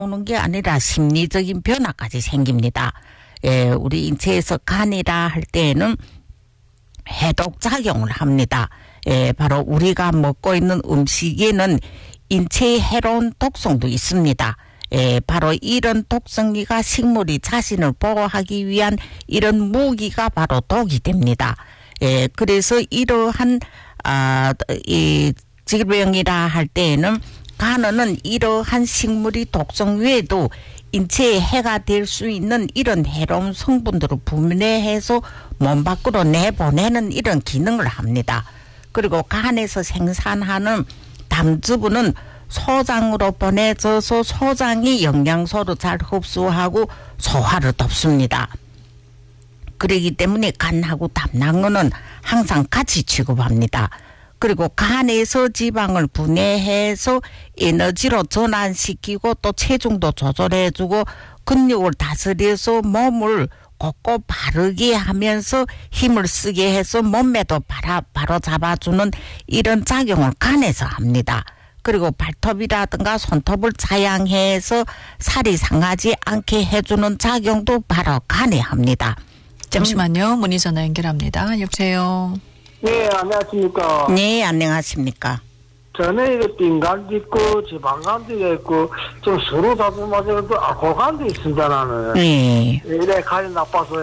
오는 게 아니라 심리적인 변화까지 생깁니다. 우리 인체에서 간이라 할 때에는 해독작용을 합니다. 바로 우리가 먹고 있는 음식에는 인체에 해로운 독성도 있습니다. 바로 이런 독성기가 식물이 자신을 보호하기 위한 이런 무기가 바로 독이 됩니다. 그래서 이러한 이 질병이라 할 때에는 간은 이러한 식물이 독성 외에도 인체에 해가 될 수 있는 이런 해로운 성분들을 분해해서 몸 밖으로 내보내는 이런 기능을 합니다. 그리고 간에서 생산하는 담즙은 소장으로 보내져서 소장이 영양소를 잘 흡수하고 소화를 돕습니다. 그렇기 때문에 간하고 담낭은 항상 같이 취급합니다. 그리고 간에서 지방을 분해해서 에너지로 전환시키고 또 체중도 조절해주고 근육을 다스려서 몸을 곱고 바르게 하면서 힘을 쓰게 해서 몸매도 바로 잡아주는 이런 작용을 간에서 합니다. 그리고 발톱이라든가 손톱을 자양해서 살이 상하지 않게 해주는 작용도 바로 간에 합니다. 잠시만요. 문의 전화 연결합니다. 여보세요. 네, 안녕하십니까. 네, 안녕하십니까. 전에 이거 빈간도 있고 지방간도 있고 좀 서로 다툼 맞아도 알코올간도 있습니다. 나는. 네. 이래 간이 나빠서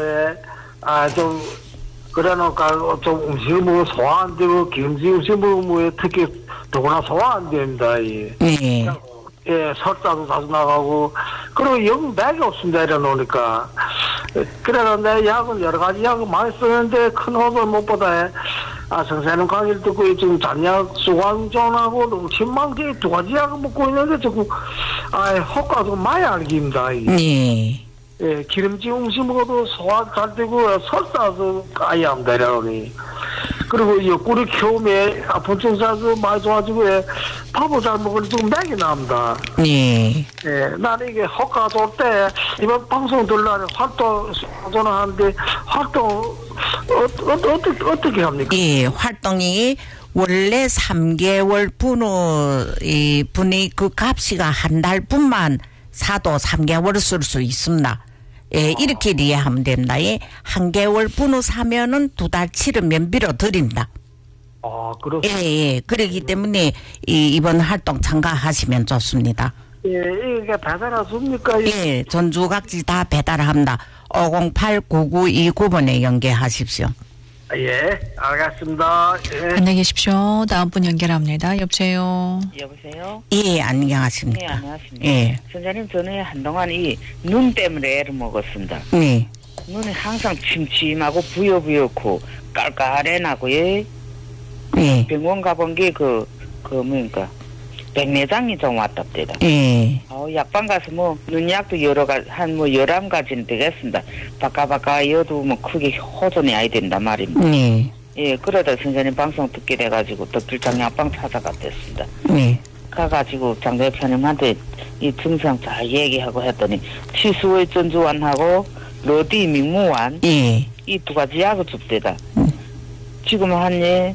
좀 그래놓까 좀 음식을 먹으면 소화 안 되고 김치 음식 먹으면 특히 더구나 소화 안 됩니다. 네. 설사도 자주 나가고 그리고 영 맥이 없습니다. 이래 놓으니까. 그래서 내 약은 여러 가지 약을 많이 쓰는데 큰 호흡을 못 보다 선생님 강의를 듣고 지금 잔약 수광존하고 농침망제 두 가지 약을 먹고 있는데 자꾸 효과가 많이 알깁니다. 네. 기름진 음식 먹어도 소화 잘 되고 설사도 아예 안 되려니. 그리고 옆구리 키우면 아픈 증상도 많이 좋아지고 밥을 잘 먹으니 좀 맥이 납니다. 네. 나는 이게 효과가 좋을 때 이번 방송 들으려니 활동 하는데 활동 어떻게 합니까? 활동이 원래 3개월 분의 그 값이가 한 달분만 사도 3개월 쓸 수 있습니다. 이렇게 이해하면 됩니다. 한 개월 분을 사면은 2달 치르면 밀어드립니다. 그렇습니다. 그렇기 때문에 이번 활동 참가하시면 좋습니다. 이게 배달하십니까? 전주 각지 다 배달합니다. 508-9929번에 연계하십시오. 알겠습니다. 안녕히 계십시오. 다음 분 연결합니다. 여보세요. 여보세요? 안녕하십니까. 네, 안녕하십니까. 선생님, 저는 한동안 이 눈 때문에 애를 먹었습니다. 네. 눈이 항상 침침하고 부여부여고 깔깔해나고, 병원 가본 게 뭡니까? 백내장이 좀 왔답니다. 약방 가서 눈약도 여러 가지, 한 11가지는 되겠습니다. 바까바까 여도 크게 호전이 아야 된단 말입니다. 그러다 선생님 방송 듣게 돼가지고 덕질장 약방 찾아갔댔습니다. 가가지고 장 대표님한테 이 증상 잘 얘기하고 했더니 치수의 전주환하고 러디 민무환 이 2가지 약을 줍대다. 지금 한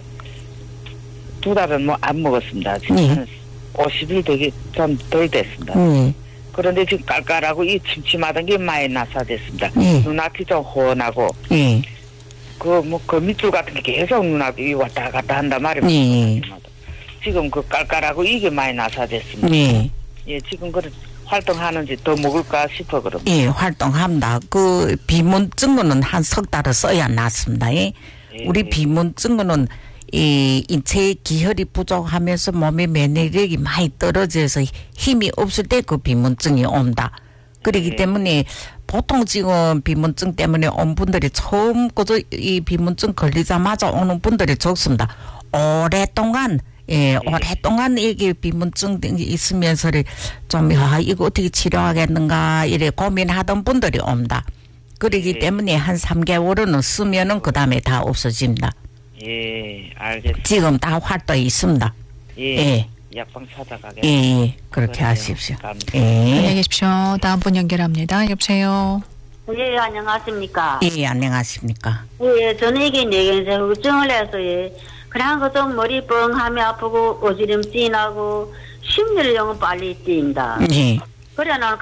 2달은 안 먹었습니다. 지금 50일 되게 좀 덜 됐습니다. 그런데 지금 깔깔하고 이 침침하던 게 많이 나사됐습니다. 눈앞이 좀 훤하고 그 밑줄 같은 게 계속 눈앞이 왔다 갔다 한단 말입니다. 지금 그 깔깔하고 이게 많이 나사됐습니다. 지금 활동하는지 더 먹을까 싶어 그럼. 활동합니다. 그 비문증은 한 석 달을 써야 낫습니다. 우리 비문증은 이 인체의 기혈이 부족하면서 몸의 면역력이 많이 떨어져서 힘이 없을 때 그 비문증이 옵니다. 그렇기 때문에 보통 지금 비문증 때문에 온 분들이 처음 그저 이 비문증 걸리자마자 오는 분들이 적습니다. 오랫동안 이게 비문증 있으면서 좀 이거 어떻게 치료하겠는가 이래 고민하던 분들이 옵니다. 그렇기 때문에 한 3개월은 쓰면은 그 다음에 다 없어집니다. 알겠습니다. 지금 다 활동이 있습니다. 약방 찾아가겠습니다. 그렇게 그래요. 하십시오. 안녕히 계십시오. 다음 분 연결합니다. 여보세요. 안녕하십니까. 안녕하십니까. 저는 이게 뇌경색 후증을 해서 그냥 그좀 머리 뻥하며 아프고 어지럼증 나고 심리를 영 빨리 뛴다. 그래 놓으니까